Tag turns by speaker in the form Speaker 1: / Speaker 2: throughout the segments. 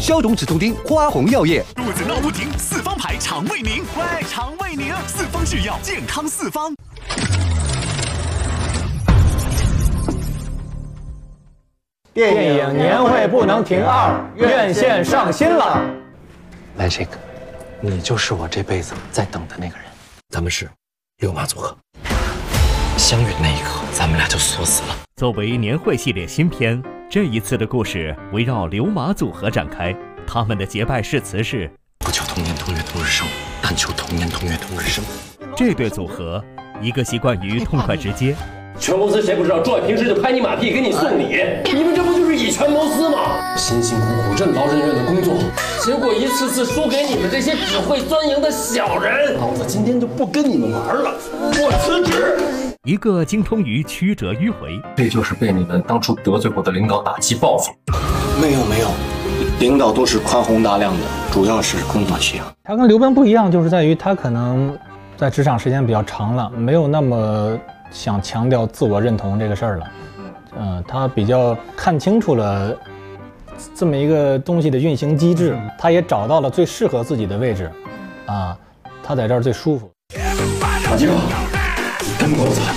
Speaker 1: 消肿止痛丁，花红药业。
Speaker 2: 肚子闹不停，四方牌肠胃宁。喂，肠胃宁，四方是药，健康四方。
Speaker 3: 电影年会不能停2，院线上新了。
Speaker 4: 来，这个，你就是我这辈子在等的那个人。咱们是六马组合，相遇的那一刻，咱们俩就锁死了。
Speaker 5: 作为年会系列新片，这一次的故事围绕刘马组合展开。他们的结拜誓词是：
Speaker 4: 不求同年同月同日生，但求同年同月同日生。
Speaker 5: 这对组合，一个习惯于痛快直接。
Speaker 6: 全公司谁不知道朱伟平时就拍你马屁给你送礼，你们这不就是以权谋私吗？辛辛苦苦任劳任怨的工作，结果一次次输给你们这些只会钻营的小人。老子今天就不跟你们玩了，我辞职。
Speaker 5: 一个精通于曲折迂回，
Speaker 6: 这就是被你们当初得罪过的领导打击报复。
Speaker 4: 没有，领导都是宽宏大量的，主要是工作需要。
Speaker 3: 他跟刘奔不一样，就是在于他可能在职场时间比较长了，没有那么想强调自我认同这个事儿了。他比较看清楚了这么一个东西的运行机制，他也找到了最适合自己的位置，他在这儿最舒服。
Speaker 6: 大舅，跟狗子。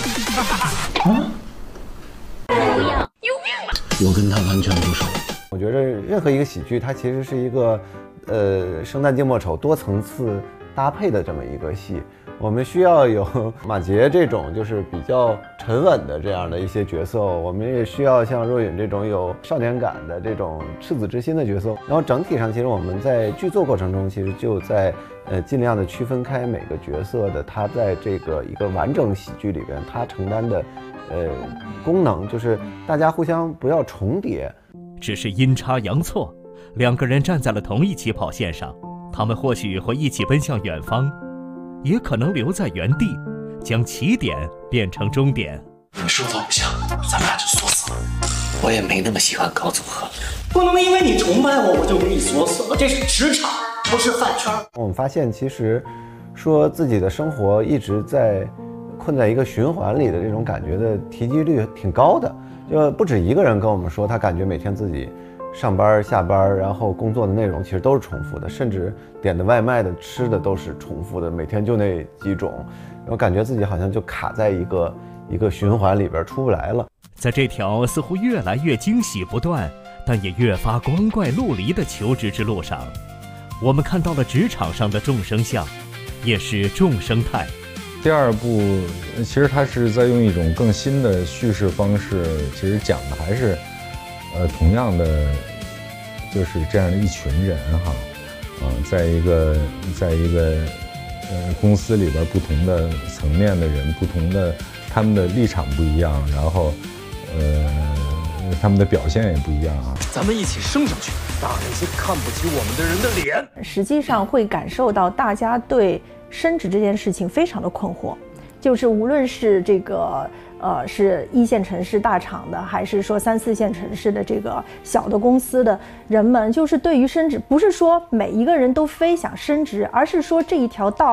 Speaker 4: 我跟他完全不熟。
Speaker 7: 我觉得任何一个喜剧，它其实是一个生旦净末丑多层次搭配的这么一个戏。我们需要有马杰这种就是比较沉稳的这样的一些角色，我们也需要像若允这种有少年感的这种赤子之心的角色。然后整体上，其实我们在剧作过程中，其实就在尽量的区分开每个角色的他在这个一个完整喜剧里边他承担的功能，就是大家互相不要重叠。
Speaker 5: 只是阴差阳错，两个人站在了同一起跑线上，他们或许会一起奔向远方，也可能留在原地，将起点变成终点。
Speaker 4: 你说的偶像，咱们俩就锁死了。我也没那么喜欢搞组合，
Speaker 8: 不能因为你崇拜我就给你锁死了。这是职场，不是饭圈。
Speaker 7: 我们发现，其实说自己的生活一直在困在一个循环里的这种感觉的提及率挺高的，就不止一个人跟我们说，他感觉每天自己上班下班，然后工作的内容其实都是重复的，甚至点的外卖的吃的都是重复的，每天就那几种，然后感觉自己好像就卡在一个循环里边出不来了。
Speaker 5: 在这条似乎越来越惊喜不断，但也越发光怪陆离的求职之路上，我们看到了职场上的众生相，也是众生态。
Speaker 9: 第二部其实它是在用一种更新的叙事方式，其实讲的还是同样的就是这样的一群人哈，在一个公司里边不同的层面的人，不同的他们的立场不一样，然后他们的表现也不一样啊。
Speaker 6: 咱们一起升上去，打那些看不起我们的人的脸。
Speaker 10: 实际上会感受到大家对升职这件事情非常的困惑，就是无论是这个是1线城市大厂的，还是说3、4线城市的这个小的公司的人们，就是对于升职，不是说每一个人都非想升职，而是说这一条道